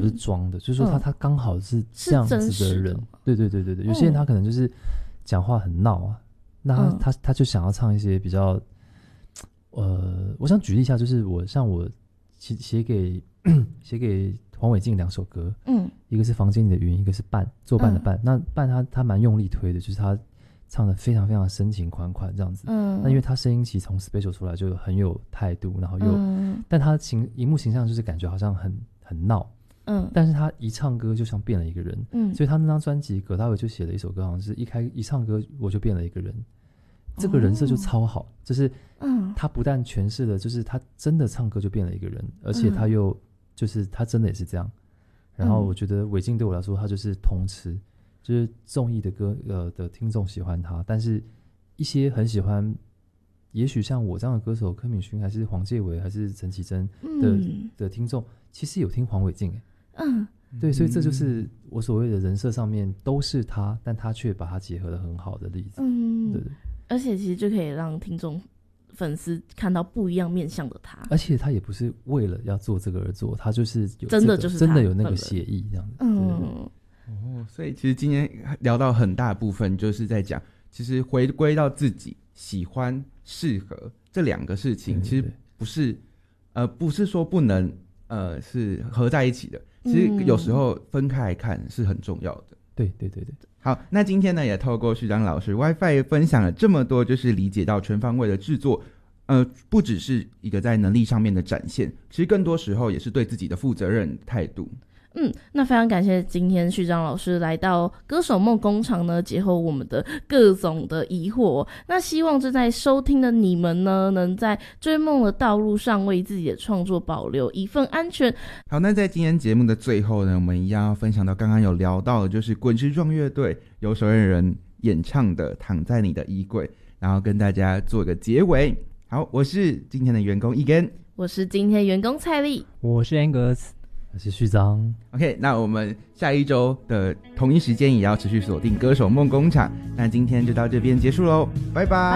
不是装的，就是说他刚好是这样子的人。对，有些人他可能就是讲话很闹啊，那他就想要唱一些比较我想举例一下，就是我写给黄伟晋2首歌，一个是房间里的云，一个是做伴的伴。那伴他蛮用力推的，就是他唱的非常非常深情款款这样子。那因为他声音其实从 Special 出来就很有态度，然后又但他荧幕形象就是感觉好像很闹。但是他一唱歌就像变了一个人。所以他那张专辑葛大为就写了一首歌，好像是一唱歌我就变了一个人。这个人设就超好，就是他不但诠释了就是他真的唱歌就变了一个人，而且他又就是他真的也是这样。然后我觉得伟晋对我来说他就是通吃，就是综艺的歌的听众喜欢他，但是一些很喜欢也许像我这样的歌手柯敏勋还是黄介伟还是陈绮贞的听众，其实有听黄伟晋。对，所以这就是我所谓的人设上面都是他，但他却把它结合得很好的例子。对， 而且其实就可以让听众粉丝看到不一样面向的他， 而且他也不是为了要做这个而做，他就是有真的就是真的有那个协议这样子。 所以其实今天聊到很大部分就是在讲，其实回归到自己喜欢适合这两个事情，其实不是说不能是合在一起的，其实有时候分开来看是很重要的。 对。 好，那今天呢也透过旭章老师 WiFi 分享了这么多，就是理解到全方位的制作，不只是一个在能力上面的展现，其实更多时候也是对自己的负责任态度。 那非常感谢今天旭章老师来到歌手梦工厂呢，解惑我们的各种的疑惑。那希望正在收听的你们呢，能在追梦的道路上为自己的创作保留一份安全。 好，那在今天节目的最后呢，我们一样要分享到刚刚有聊到的，就是滚石壮乐队由守夜人演唱的《躺在你的衣柜》，然后跟大家做个结尾。好，我是今天的员工一根， 我是今天的员工蔡丽， 我是 Angus，我是旭章。 OK， 那我们下一周的同一时间也要持续锁定歌手梦工厂。那今天就到这边结束咯，拜拜。